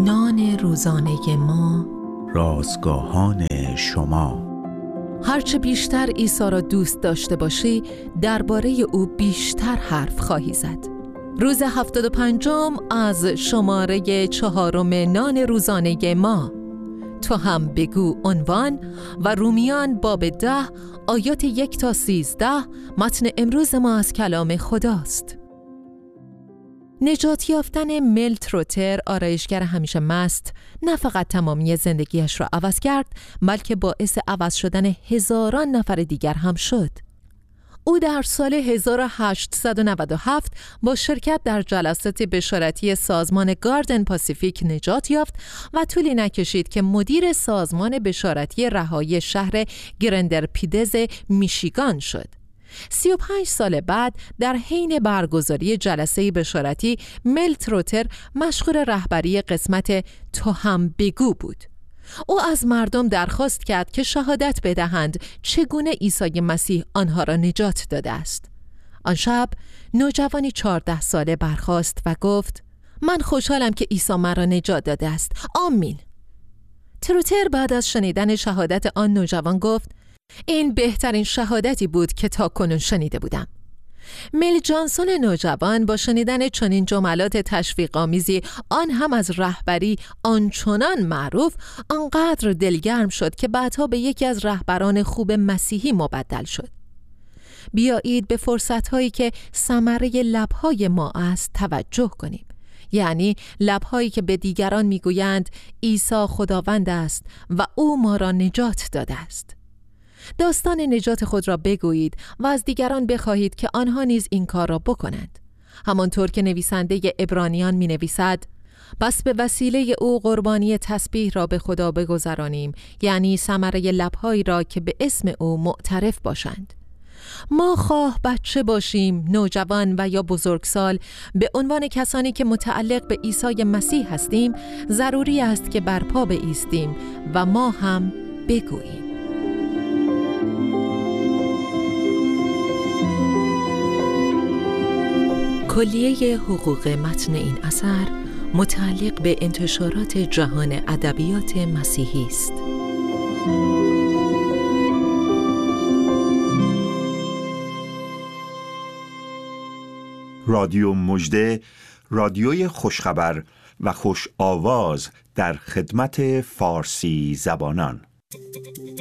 نان روزانه ما، رازگاهان شما. هرچه بیشتر عیسی را دوست داشته باشی، درباره او بیشتر حرف خواهی زد. روز 75 از شماره 4 نان روزانه ما. تو هم بگو عنوان و رومیان باب 10 آیات 1 تا 13 متن امروز ما از کلام خداست. نجات یافتن مل تروتر، آرایشگر همیشه مست، نه فقط تمامی زندگیش را عوض کرد، بلکه باعث عوض شدن هزاران نفر دیگر هم شد. او در سال 1897 با شرکت در جلسات بشارتی سازمان گاردن پاسیفیک نجات یافت و طولی نکشید که مدیر سازمان بشارتی رهایی شهر گرندرپیدز میشیگان شد. 35 سال بعد در حین برگزاری جلسه بشارتی، مل تروتر مشغول رهبری قسمت تو هم بگو بود. او از مردم درخواست کرد که شهادت بدهند چگونه عیسی مسیح آنها را نجات داده است. آن شب نوجوانی 14 ساله برخاست و گفت: من خوشحالم که عیسی مرا نجات داده است. آمین. تروتر بعد از شنیدن شهادت آن نوجوان گفت: این بهترین شهادتی بود که تاکنون شنیده بودم. مل جانسون نوجوان با شنیدن چنین جملات تشویق‌آمیزی، آن هم از رهبری آنچنان معروف، آنقدر دلگرم شد که بعدها به یکی از رهبران خوب مسیحی مبدل شد. بیایید به فرصت‌هایی که ثمره لب‌های ما است توجه کنیم. یعنی لب‌هایی که به دیگران می‌گویند عیسی خداوند است و او ما را نجات داده است. داستان نجات خود را بگویید و از دیگران بخواهید که آنها نیز این کار را بکنند. همانطور که نویسنده عبرانیان می نویسد: پس به وسیله او قربانی تسبیح را به خدا بگذرانیم، یعنی ثمره لب‌هایی را که به اسم او معترف باشند. ما خواه بچه باشیم، نوجوان و یا بزرگسال، به عنوان کسانی که متعلق به عیسی مسیح هستیم، ضروری است که برپا بایستیم و ما هم بگوییم. کلیه حقوق متن این اثر متعلق به انتشارات جهان ادبیات مسیحی است. رادیو مژده، رادیوی خوشخبر و خوش آواز در خدمت فارسی زبانان.